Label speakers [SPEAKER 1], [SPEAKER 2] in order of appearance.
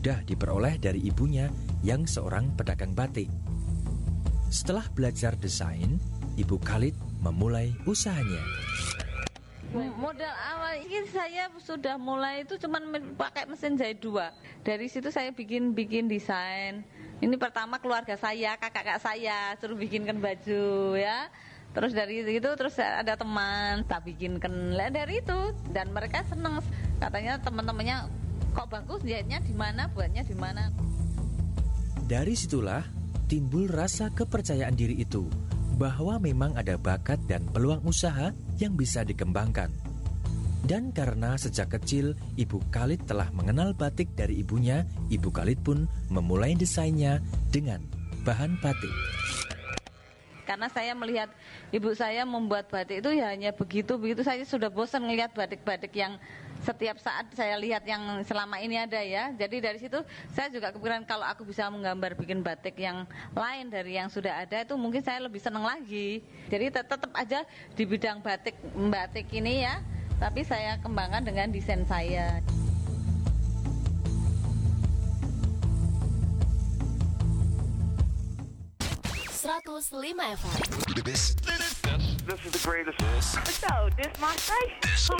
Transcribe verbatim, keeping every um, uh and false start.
[SPEAKER 1] mudah diperoleh dari ibunya yang seorang pedagang batik. Setelah belajar desain, Ibu Khalid memulai usahanya.
[SPEAKER 2] Modal awal ini saya sudah mulai itu cuman pakai mesin jahit dua. Dari situ saya bikin-bikin desain. Ini pertama keluarga saya, kakak-kakak saya suruh bikinkan baju ya. Terus dari itu terus ada teman tak bikinkan dari itu dan mereka seneng, katanya teman-temannya kok bagus jahitnya di mana, buatnya di mana.
[SPEAKER 1] Dari situlah timbul rasa kepercayaan diri itu bahwa memang ada bakat dan peluang usaha yang bisa dikembangkan. Dan karena sejak kecil Ibu Khalid telah mengenal batik dari ibunya, Ibu Khalid pun memulai desainnya dengan bahan batik.
[SPEAKER 2] Karena saya melihat ibu saya membuat batik itu ya hanya begitu-begitu, saya sudah bosan melihat batik-batik yang setiap saat saya lihat yang selama ini ada ya. Jadi dari situ saya juga kepikiran kalau aku bisa menggambar bikin batik yang lain dari yang sudah ada itu mungkin saya lebih senang lagi. Jadi tetap aja di bidang batik batik ini ya, tapi saya kembangkan dengan desain saya.
[SPEAKER 3] seratus lima F M.
[SPEAKER 4] This, this, this is the greatest.
[SPEAKER 5] So, this my station.